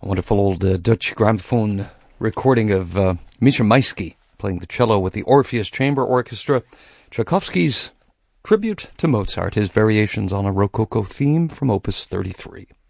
A wonderful old Dutch gramophone recording of Misha Maisky playing the cello with the Orpheus Chamber Orchestra. Tchaikovsky's tribute to Mozart, his variations on a Rococo theme from Opus 33.